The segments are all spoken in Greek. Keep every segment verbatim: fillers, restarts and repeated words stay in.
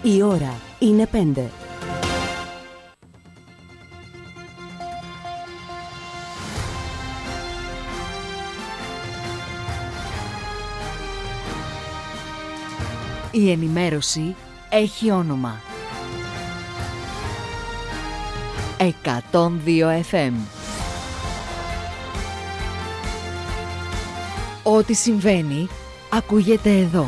Η ώρα είναι πέντε. Η ενημέρωση έχει όνομα. εκατόν δύο εφ εμ. Ό,τι συμβαίνει, ακούγεται εδώ.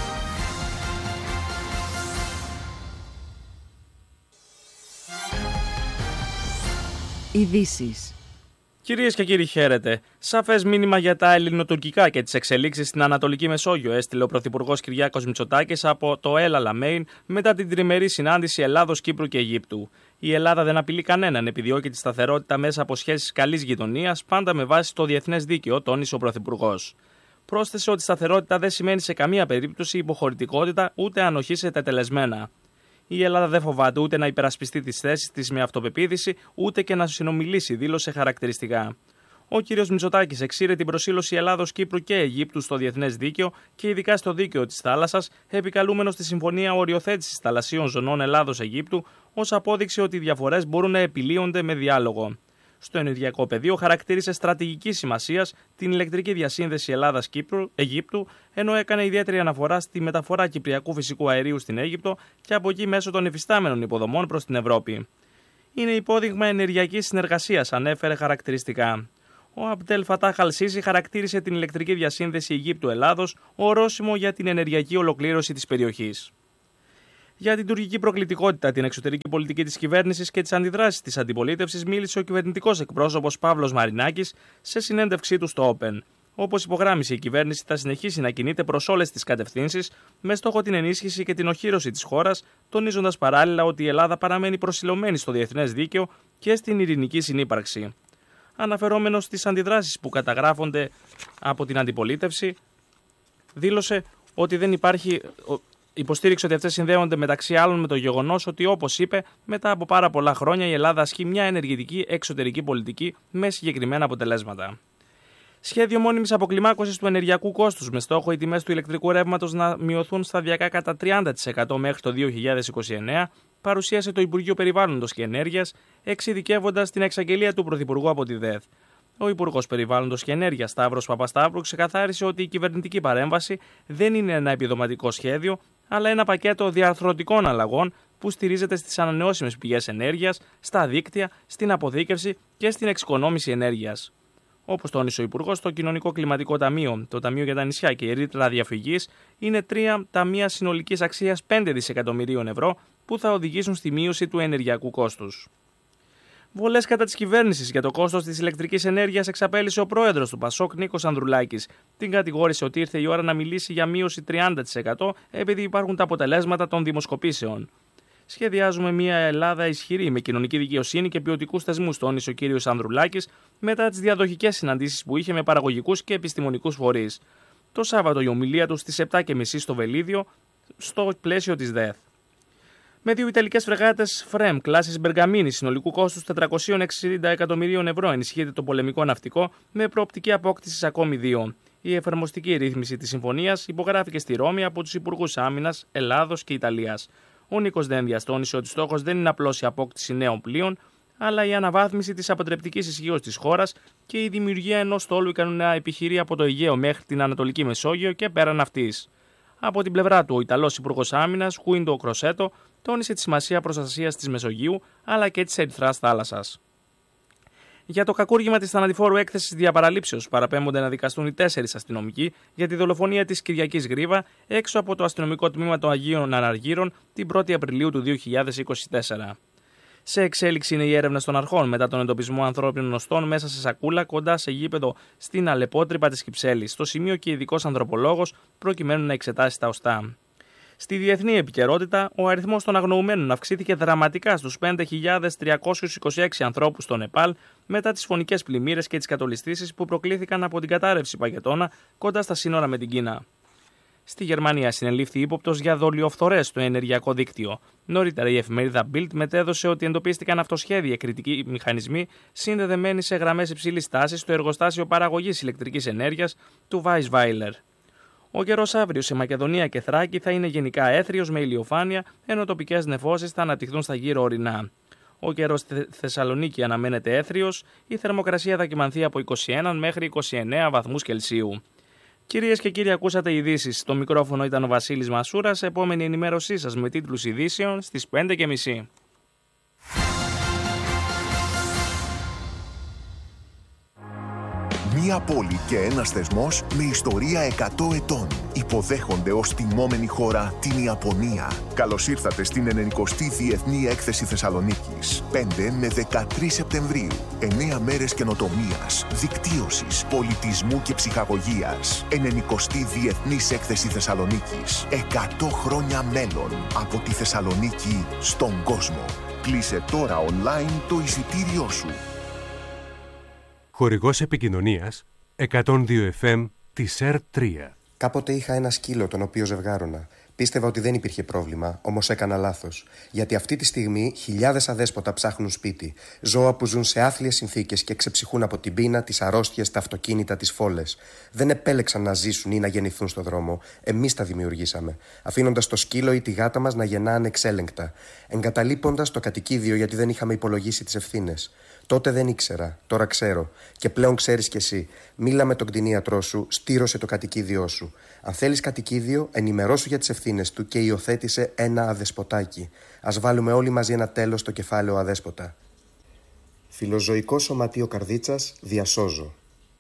Ειδήσεις. Κυρίες και κύριοι, χαίρετε. Σαφές μήνυμα για τα ελληνοτουρκικά και τις εξελίξεις στην Ανατολική Μεσόγειο έστειλε ο Πρωθυπουργός Κυριάκος Μητσοτάκης από το El Alamein μετά την τριμερή συνάντηση Ελλάδος, Κύπρου και Αιγύπτου. Η Ελλάδα δεν απειλεί κανέναν, επιδιώκει τη σταθερότητα μέσα από σχέσεις καλής γειτονίας, πάντα με βάση το διεθνές δίκαιο, τόνισε ο Πρωθυπουργός. Πρόσθεσε ότι σταθερότητα δεν σημαίνει σε καμία περίπτωση υποχωρητικότητα ούτε ανοχή σε τετελεσμένα. Η Ελλάδα δεν φοβάται ούτε να υπερασπιστεί τις θέσεις της με αυτοπεποίθηση, ούτε και να συνομιλήσει, δήλωσε χαρακτηριστικά. Ο κ. Μητσοτάκης εξήρε την προσήλωση Ελλάδος, Κύπρου και Αιγύπτου στο διεθνές δίκαιο και ειδικά στο δίκαιο της θάλασσας, επικαλούμενος στη Συμφωνία Οριοθέτησης Θαλασσίων Ζωνών Ελλάδος-Αιγύπτου, ως απόδειξη ότι οι διαφορές μπορούν να επιλύονται με διάλογο. Στο ενεργειακό πεδίο χαρακτήρισε στρατηγική σημασίας την ηλεκτρική διασύνδεση Ελλάδα-Αιγύπτου, ενώ έκανε ιδιαίτερη αναφορά στη μεταφορά κυπριακού φυσικού αερίου στην Αίγυπτο και από εκεί μέσω των υφιστάμενων υποδομών προς την Ευρώπη. Είναι υπόδειγμα ενεργειακής συνεργασίας, ανέφερε χαρακτηριστικά. Ο Αμπτέλ Φατάχ Αλ-Σίσι χαρακτήρισε την ηλεκτρική διασύνδεση Αιγύπτου-Ελλάδος ορόσημο για την ενεργειακή ολοκλήρωση της περιοχής. Για την τουρκική προκλητικότητα, την εξωτερική πολιτική της κυβέρνησης και τις αντιδράσεις της αντιπολίτευσης μίλησε ο κυβερνητικός εκπρόσωπος Παύλος Μαρινάκης σε συνέντευξή του στο Open. Όπως υπογράμμισε, η κυβέρνηση θα συνεχίσει να κινείται προς όλες τις κατευθύνσεις με στόχο την ενίσχυση και την οχύρωση της χώρας, τονίζοντας παράλληλα ότι η Ελλάδα παραμένει προσιλωμένη στο διεθνές δίκαιο και στην ειρηνική συνύπαρξη. Αναφερόμενος στις αντιδράσεις που καταγράφονται από την αντιπολίτευση, δήλωσε ότι δεν υπάρχει. Υποστήριξε ότι αυτές συνδέονται μεταξύ άλλων με το γεγονός ότι, όπως είπε, μετά από πάρα πολλά χρόνια η Ελλάδα ασκεί μια ενεργητική εξωτερική πολιτική με συγκεκριμένα αποτελέσματα. Σχέδιο μόνιμης αποκλιμάκωσης του ενεργειακού κόστους με στόχο οι τιμές του ηλεκτρικού ρεύματος να μειωθούν σταδιακά κατά τριάντα τοις εκατό μέχρι το δύο χιλιάδες είκοσι εννέα, παρουσίασε το Υπουργείο Περιβάλλοντος και Ενέργειας, εξειδικεύοντας την εξαγγελία του Πρωθυπουργού από τη ΔΕΘ. Ο Υπουργός Περιβάλλοντος και Ενέργειας Σταύρος Παπασταύρου ξεκαθάρισε ότι η κυβερνητική παρέμβαση δεν είναι ένα επιδοματικό σχέδιο, αλλά ένα πακέτο διαρθρωτικών αλλαγών που στηρίζεται στις ανανεώσιμες πηγές ενέργειας, στα δίκτυα, στην αποθήκευση και στην εξοικονόμηση ενέργειας. Όπως τόνισε ο Υπουργός, το Κοινωνικό Κλιματικό Ταμείο, το Ταμείο για τα Νησιά και η Ρήτρα Διαφυγής είναι τρία ταμεία συνολικής αξίας πέντε δισεκατομμυρίων ευρώ που θα οδηγήσουν στη μείωση του ενεργειακού κόστους. Βολές κατά της κυβέρνησης για το κόστος της ηλεκτρικής ενέργειας εξαπέλυσε ο πρόεδρος του Πασόκ, Νίκος Ανδρουλάκης. Την κατηγόρησε ότι ήρθε η ώρα να μιλήσει για μείωση τριάντα τοις εκατό επειδή υπάρχουν τα αποτελέσματα των δημοσκοπήσεων. Σχεδιάζουμε μια Ελλάδα ισχυρή με κοινωνική δικαιοσύνη και ποιοτικούς θεσμούς, τόνισε ο κ. Ανδρουλάκης μετά τις διαδοχικές συναντήσεις που είχε με παραγωγικούς και επιστημονικούς φορείς. Το Σάββατο η ομιλία του στις επτά και μισή στο Βελίδιο, στο πλαίσιο της ΔΕΘ. Με δύο ιταλικές φρεγάτες Φρέμ κλάσης Μπεργαμίνη συνολικού κόστους τετρακόσια εξήντα εκατομμυρίων ευρώ ενισχύεται το πολεμικό ναυτικό με προοπτική απόκτησης ακόμη δύο. Η εφαρμοστική ρύθμιση της συμφωνίας υπογράφηκε στη Ρώμη από τους Υπουργούς Άμυνας Ελλάδος και Ιταλίας. Ο Νίκος Δένδιας τόνισε ότι στόχος δεν είναι απλώς η απόκτηση νέων πλοίων, αλλά η αναβάθμιση της αποτρεπτικής ισχύως της χώρας και η δημιουργία ενός στόλου ικανού να επιχειρεί από το Αιγαίο μέχρι την Ανατολική Μεσόγειο και πέραν αυτής. Από την πλευρά του, ο Ιταλός Υπουργός Άμυνας, Χουίντο Κροσέτο, τόνισε τη σημασία προστασίας της Μεσογείου αλλά και της Ερυθράς θάλασσας. Για το κακούργημα της θανατηφόρου έκθεσης διαπαραλήψεως παραπέμπονται να δικαστούν οι τέσσερις αστυνομικοί για τη δολοφονία της Κυριακής Γρίβα έξω από το αστυνομικό τμήμα των Αγίων Αναργύρων την πρώτη Απριλίου του δύο χιλιάδες είκοσι τέσσερα. Σε εξέλιξη είναι η έρευνα των αρχών μετά τον εντοπισμό ανθρώπινων οστών μέσα σε σακούλα κοντά σε γήπεδο στην Αλεπότρυπα της Κυψέλης. Στο σημείο και ειδικός ανθρωπολόγος προκειμένου να εξετάσει τα οστά. Στη διεθνή επικαιρότητα, ο αριθμός των αγνοουμένων αυξήθηκε δραματικά στους πέντε χιλιάδες τριακόσιους είκοσι έξι ανθρώπους στο Νεπάλ μετά τις φωνικές πλημμύρες και τις κατολιστήσεις που προκλήθηκαν από την κατάρρευση παγετώνα κοντά στα σύνορα με την Κίνα. Στη Γερμανία συνελήφθη ύποπτος για δολιοφθορές στο ενεργειακό δίκτυο. Νωρίτερα η εφημερίδα Bild μετέδωσε ότι εντοπίστηκαν αυτοσχέδιοι κριτικοί μηχανισμοί συνδεδεμένοι σε γραμμές υψηλής τάσης στο εργοστάσιο παραγωγής ηλεκτρικής ενέργειας του Weissweiler. Ο καιρός αύριο σε Μακεδονία και Θράκη θα είναι γενικά έθριος με ηλιοφάνεια, ενώ τοπικές νεφώσεις θα αναπτυχθούν στα γύρω ορεινά. Ο καιρός στη Θεσσαλονίκη αναμένεται έθριος, η θερμοκρασία θα κυμανθεί από είκοσι ένα μέχρι είκοσι εννέα βαθμούς Κελσίου. Κυρίες και κύριοι, ακούσατε ειδήσεις. Στο μικρόφωνο ήταν ο Βασίλης Μασούρας. Επόμενη ενημέρωσή σας με τίτλους ειδήσεων στις πέντε και μισή. Μία πόλη και ένας θεσμός με ιστορία εκατό ετών. Υποδέχονται ως τιμόμενη χώρα την Ιαπωνία. Καλώς ήρθατε στην ενενηκοστή Διεθνή Έκθεση Θεσσαλονίκης. πέντε με δεκατρείς Σεπτεμβρίου. εννέα μέρες καινοτομίας, δικτύωσης, πολιτισμού και ψυχαγωγίας. ενενηκοστή Διεθνής Έκθεση Θεσσαλονίκης. εκατό χρόνια μέλλον. Από τη Θεσσαλονίκη στον κόσμο. Κλείσε τώρα online το εισιτήριό σου. Χορηγός επικοινωνίας εκατόν δύο εφ εμ της ερ τρία. Κάποτε είχα ένα σκύλο τον οποίο ζευγάρωνα. Πίστευα ότι δεν υπήρχε πρόβλημα, όμως έκανα λάθος. Γιατί αυτή τη στιγμή χιλιάδες αδέσποτα ψάχνουν σπίτι. Ζώα που ζουν σε άθλιες συνθήκες και ξεψυχούν από την πείνα, τις αρρώστιες, τα αυτοκίνητα, τις φόλες. Δεν επέλεξαν να ζήσουν ή να γεννηθούν στο δρόμο. Εμείς τα δημιουργήσαμε. Αφήνοντας το σκύλο ή τη γάτα μας να γεννά ανεξέλεγκτα. Εγκαταλείποντας το κατοικίδιο γιατί δεν είχαμε υπολογίσει τις ευθύνες. Τότε δεν ήξερα, τώρα ξέρω. Και πλέον ξέρεις κι εσύ. Μίλα με τον κτηνίατρό σου, στήρωσε το κατοικίδιό σου. Αν θέλεις κατοικίδιο, ενημερώσου για τις ευθύνες του και υιοθέτησε ένα αδεσποτάκι. Ας βάλουμε όλοι μαζί ένα τέλος στο κεφάλαιο αδέσποτα. Φιλοζωικό Σωματείο Καρδίτσας, διασώζω.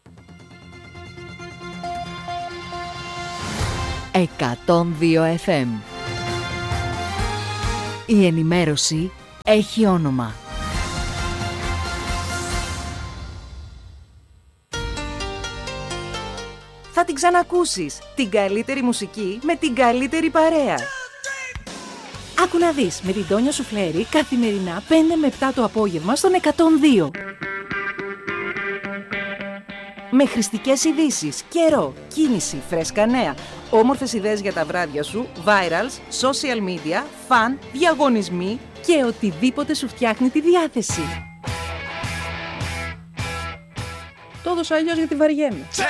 εκατόν δύο εφ εμ. Η ενημέρωση έχει όνομα. Θα την ξανακούσεις. Την καλύτερη μουσική με την καλύτερη παρέα. Άκου να δεις με την Τόνια Σουφλέρη καθημερινά πέντε με επτά το απόγευμα στον εκατόν δύο. Με χρηστικές ειδήσεις, καιρό, κίνηση, φρέσκα νέα, όμορφες ιδέες για τα βράδια σου, virals, social media, φαν, διαγωνισμοί και οτιδήποτε σου φτιάχνει τη διάθεση. Το έδωσα αλλιώς γιατί βαριέμαι.